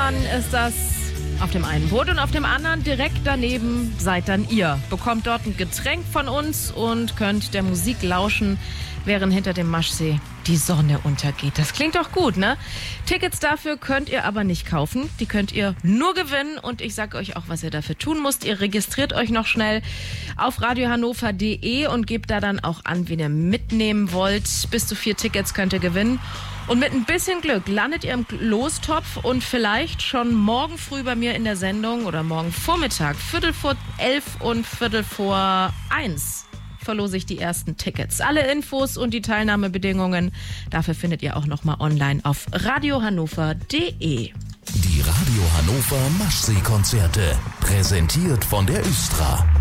dann ist das auf dem einen Boot und auf dem anderen direkt daneben seid dann ihr. Bekommt dort ein Getränk von uns und könnt der Musik lauschen, während hinter dem Maschsee die Sonne untergeht. Das klingt doch gut, ne? Tickets dafür könnt ihr aber nicht kaufen. Die könnt ihr nur gewinnen und ich sage euch auch, was ihr dafür tun müsst. Ihr registriert euch noch schnell auf radiohannover.de und gebt da dann auch an, wen ihr mitnehmen wollt. Bis zu 4 Tickets könnt ihr gewinnen. Und mit ein bisschen Glück landet ihr im Lostopf und vielleicht schon morgen früh bei mir in der Sendung oder morgen Vormittag, 11:15 und 1:15 verlose ich die ersten Tickets. Alle Infos und die Teilnahmebedingungen, dafür findet ihr auch nochmal online auf radiohannover.de. Die Radio Hannover Maschsee-Konzerte, präsentiert von der Östra.